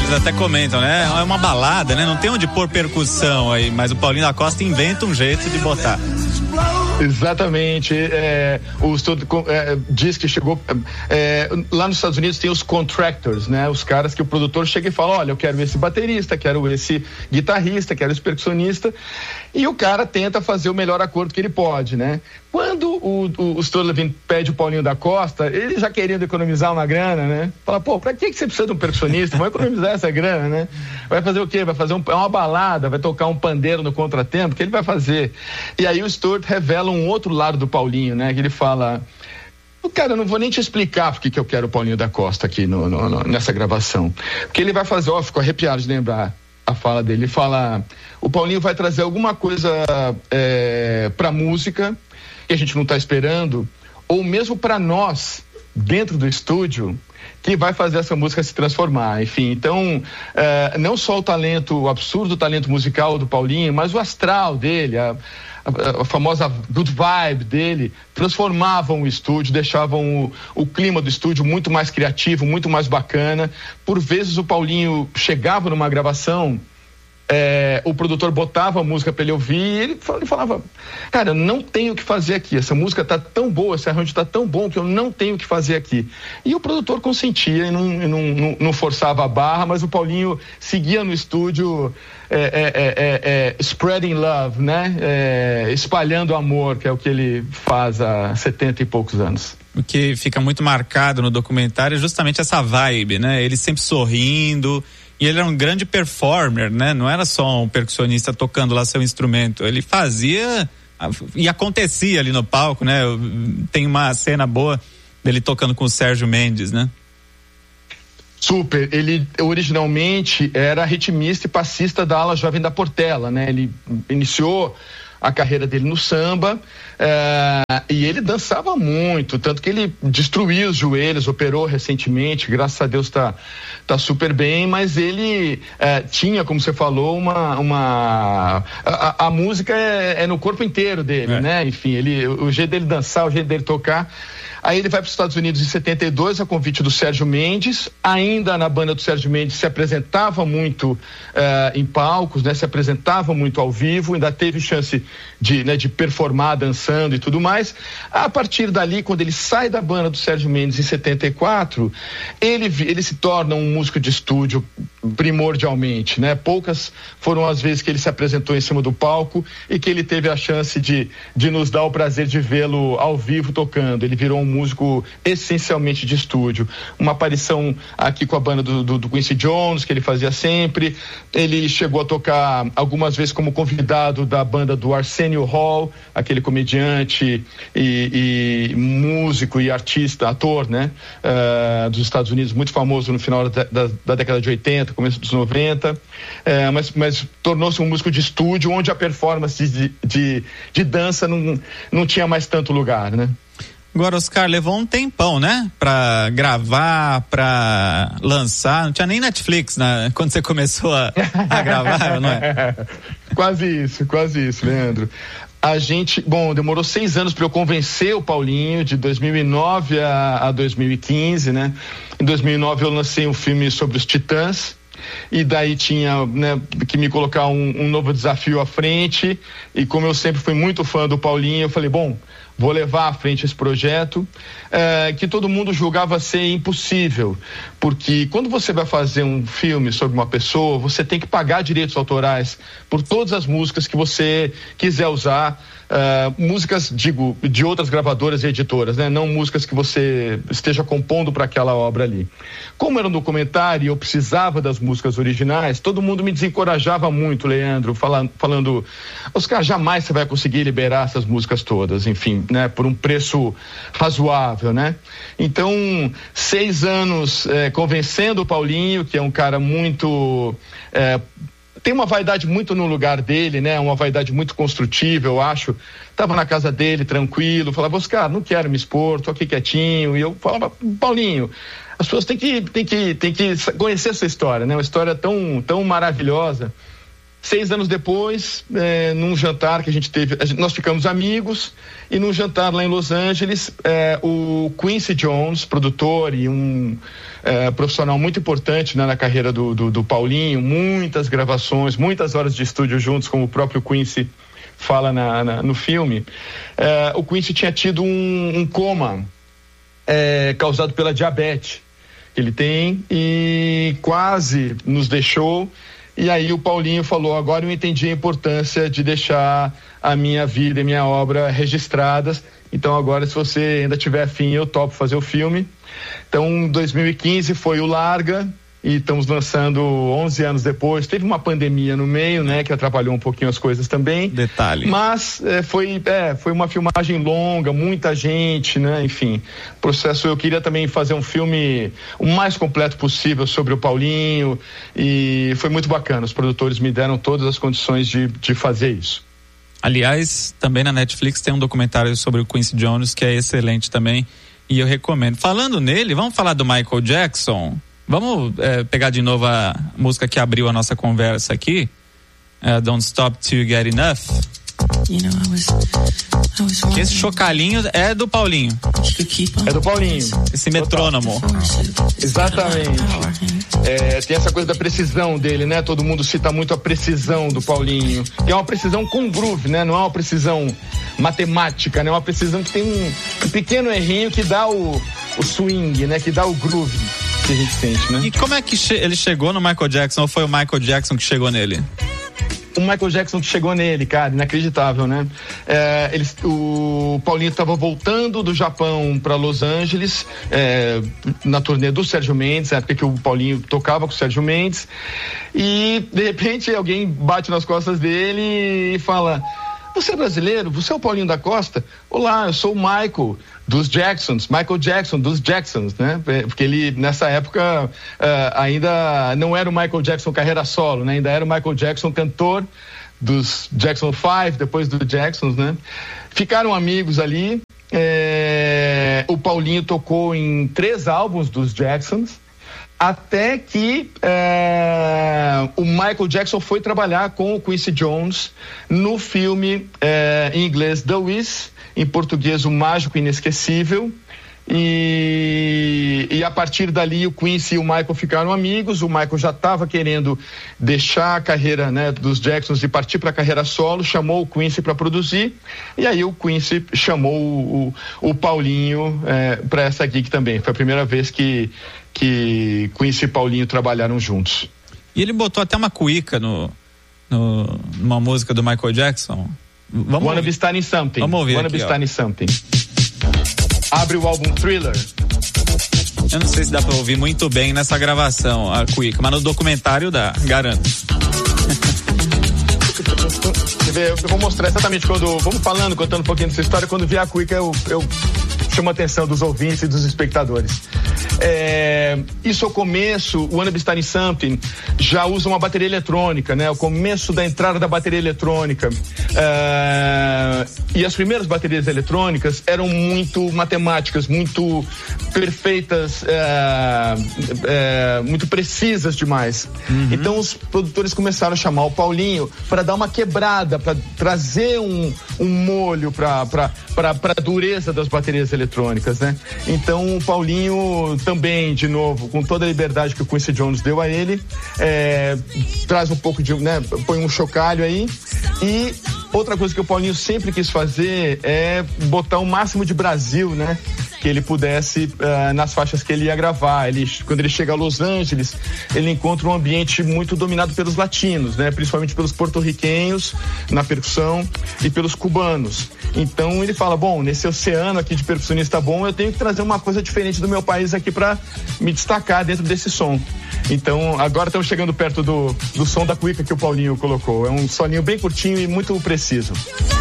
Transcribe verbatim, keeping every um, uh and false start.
Eles até comentam, né? É uma balada, né? Não tem onde pôr percussão aí, mas o Paulinho da Costa inventa um jeito de botar. Exatamente. É, o estudo é, diz que chegou é, lá nos Estados Unidos tem os contractors, né? Os caras que o produtor chega e fala, olha, eu quero esse baterista, quero esse guitarrista, quero esse percussionista, e o cara tenta fazer o melhor acordo que ele pode, né? Quando o, o, o Stuart Levine pede o Paulinho da Costa, ele já querendo economizar uma grana, né? Fala, pô, pra que, que você precisa de um percussionista? Vamos economizar essa grana, né? Vai fazer o quê? Vai fazer um, uma balada, vai tocar um pandeiro no contratempo, o que ele vai fazer? E aí o Stuart revela um outro lado do Paulinho, né? Que ele fala, cara, eu não vou nem te explicar porque que eu quero o Paulinho da Costa aqui no, no, no, nessa gravação. Porque ele vai fazer, ó, ficou arrepiado de lembrar a fala dele. Ele fala, o Paulinho vai trazer alguma coisa é, pra música que a gente não está esperando, ou mesmo para nós, dentro do estúdio, que vai fazer essa música se transformar. Enfim, então, uh, não só o talento, o absurdo talento musical do Paulinho, mas o astral dele, a, a, a famosa good vibe dele, transformavam o estúdio, deixavam o, o clima do estúdio muito mais criativo, muito mais bacana. Por vezes o Paulinho chegava numa gravação, É, o produtor botava a música para ele ouvir e ele, ele falava, cara, eu não tenho o que fazer aqui, essa música tá tão boa, esse arranjo tá tão bom que eu não tenho o que fazer aqui. E o produtor consentia e não, e não, não, não forçava a barra, mas o Paulinho seguia no estúdio é, é, é, é, spreading love, né? É, espalhando amor, que é o que ele faz há setenta e poucos anos. O que fica muito marcado no documentário é justamente essa vibe, né? Ele sempre sorrindo. E ele era um grande performer, né? Não era só um percussionista tocando lá seu instrumento. Ele fazia e acontecia ali no palco, né? Tem uma cena boa dele tocando com o Sérgio Mendes, né? Super. Ele originalmente era ritmista e passista da ala jovem da Portela, né? Ele iniciou a carreira dele no samba, é, e ele dançava muito, tanto que ele destruiu os joelhos, operou recentemente, graças a Deus tá, tá super bem, mas ele é, tinha, como você falou, uma, uma a, a música é, é no corpo inteiro dele, é. né? Enfim, ele, o jeito dele dançar, o jeito dele tocar. Aí ele vai para os Estados Unidos em setenta e dois, a convite do Sérgio Mendes. Ainda na banda do Sérgio Mendes se apresentava muito uh, em palcos, né? Se apresentava muito ao vivo, ainda teve chance de, né, de performar dançando e tudo mais. A partir dali, quando ele sai da banda do Sérgio Mendes em setenta e quatro, ele, ele se torna um músico de estúdio primordialmente, né? Poucas foram as vezes que ele se apresentou em cima do palco e que ele teve a chance de, de nos dar o prazer de vê-lo ao vivo tocando. Ele virou um músico essencialmente de estúdio. Uma aparição aqui com a banda do, do, do Quincy Jones, que ele fazia sempre. Ele chegou a tocar algumas vezes como convidado da banda do Arsenio Hall, aquele comediante e, e músico e artista, ator, né? Uh, dos Estados Unidos, muito famoso no final da, da, da década de oitenta, começo dos noventa, uh, mas, mas tornou-se um músico de estúdio, onde a performance de, de, de dança não, não tinha mais tanto lugar, né? Agora, Oscar, levou um tempão, né? Pra gravar, pra lançar. Não tinha nem Netflix, né? Quando você começou a, a gravar, não é? Quase isso, quase isso, Leandro. A gente, bom, demorou seis anos para eu convencer o Paulinho, de dois mil e nove a, a dois mil e quinze, né? Em dois mil e nove eu lancei um filme sobre os Titãs. E daí tinha, né, que me colocar um, um novo desafio à frente. E como eu sempre fui muito fã do Paulinho, eu falei, bom, vou levar à frente esse projeto, é, que todo mundo julgava ser impossível, porque quando você vai fazer um filme sobre uma pessoa, você tem que pagar direitos autorais por todas as músicas que você quiser usar, é, músicas, digo, de outras gravadoras e editoras, né? Não músicas que você esteja compondo para aquela obra ali. Como era um documentário e eu precisava das músicas originais, todo mundo me desencorajava muito, Leandro, falando, falando, Oscar, jamais você vai conseguir liberar essas músicas todas, enfim, né, por um preço razoável, né? Então, seis anos é, convencendo o Paulinho, que é um cara muito é, tem uma vaidade muito no lugar dele, né? Uma vaidade muito construtiva, eu acho. Tava na casa dele, tranquilo, falava, Oscar, não quero me expor, tô aqui quietinho. E eu falava, Paulinho, as pessoas têm que, têm que, têm que conhecer essa história, né? Uma história tão, tão maravilhosa. Seis anos depois, é, num jantar que a gente teve, a gente, nós ficamos amigos, e num jantar lá em Los Angeles, é, o Quincy Jones, produtor e um é, profissional muito importante, né, na carreira do, do, do Paulinho, muitas gravações, muitas horas de estúdio juntos, como o próprio Quincy fala na, na, no filme. É, o Quincy tinha tido um, um coma é, causado pela diabetes que ele tem, e quase nos deixou. E aí o Paulinho falou: agora eu entendi a importância de deixar a minha vida e minha obra registradas, então agora, se você ainda tiver afim, eu topo fazer o filme. Então, dois mil e quinze foi o Larga, e estamos lançando onze anos depois. Teve uma pandemia no meio, né, que atrapalhou um pouquinho as coisas também. Detalhe. Mas é, foi, é, foi uma filmagem longa, muita gente, né, enfim. Processo, eu queria também fazer um filme o mais completo possível sobre o Paulinho, e foi muito bacana. Os produtores me deram todas as condições de, de fazer isso. Aliás, também na Netflix tem um documentário sobre o Quincy Jones que é excelente também, e eu recomendo. Falando nele, vamos falar do Michael Jackson? Vamos é, pegar de novo a música que abriu a nossa conversa aqui, uh, Don't Stop Till You Get Enough. You know, I was, I was Esse chocalhinho é do Paulinho. É do Paulinho. Esse metrônomo. Exatamente. É, tem essa coisa da precisão dele, né? Todo mundo cita muito a precisão do Paulinho, que é uma precisão com groove, né? Não é uma precisão matemática, né? É uma precisão que tem um, um pequeno errinho que dá o, o swing, né? Que dá o groove que a gente sente, né? E como é que che- ele chegou no Michael Jackson, ou foi o Michael Jackson que chegou nele? O Michael Jackson que chegou nele, cara, inacreditável, né? É, eles, o Paulinho estava voltando do Japão para Los Angeles, é, na turnê do Sérgio Mendes, na época que o Paulinho tocava com o Sérgio Mendes, e de repente alguém bate nas costas dele e fala: você é brasileiro? Você é o Paulinho da Costa? Olá, eu sou o Michael dos Jacksons, Michael Jackson dos Jacksons, né? Porque ele, nessa época, uh, ainda não era o Michael Jackson carreira solo, né? Ainda era o Michael Jackson cantor dos Jackson Five, depois dos Jacksons, né? Ficaram amigos ali. É... O Paulinho tocou em três álbuns dos Jacksons, até que é, o Michael Jackson foi trabalhar com o Quincy Jones no filme é, em inglês The Wiz, em português O Mágico Inesquecível, e, e a partir dali o Quincy e o Michael ficaram amigos. O Michael já estava querendo deixar a carreira, né, dos Jacksons e partir para a carreira solo, chamou o Quincy para produzir, e aí o Quincy chamou o, o, o Paulinho é, para essa gig também. Foi a primeira vez que que Quincy e Paulinho trabalharam juntos. E ele botou até uma cuíca no, no, numa música do Michael Jackson. Vamos Wanna Be Starting Something. Vamos ouvir Wanna aqui, Be Starting Something. Abre o álbum Thriller. Eu não sei se dá pra ouvir muito bem nessa gravação a cuíca, mas no documentário dá, garanto. Eu vou mostrar exatamente quando... Vamos falando, contando um pouquinho dessa história. Quando vier a cuíca, eu... eu chama a atenção dos ouvintes e dos espectadores. É, isso ao começo, o Wanna Be Starting Something já usa uma bateria eletrônica, né? O começo da entrada da bateria eletrônica. É, e as primeiras baterias eletrônicas eram muito matemáticas, muito perfeitas, é, é, muito precisas demais. Uhum. Então os produtores começaram a chamar o Paulinho para dar uma quebrada, para trazer um, um molho para a dureza das baterias eletrônicas. eletrônicas, né? Então o Paulinho também, de novo, com toda a liberdade que o Quincy Jones deu a ele, é, traz um pouco de, né, põe um chocalho aí. E outra coisa que o Paulinho sempre quis fazer é botar o máximo de Brasil, né, que ele pudesse uh, nas faixas que ele ia gravar. Ele, quando ele chega a Los Angeles, ele encontra um ambiente muito dominado pelos latinos, né, principalmente pelos porto-riquenhos na percussão e pelos cubanos. Então ele fala, bom, nesse oceano aqui de percussionista bom, eu tenho que trazer uma coisa diferente do meu país aqui para me destacar dentro desse som. Então agora estamos chegando perto do, do som da cuíca que o Paulinho colocou. É um solinho bem curtinho e muito preciso.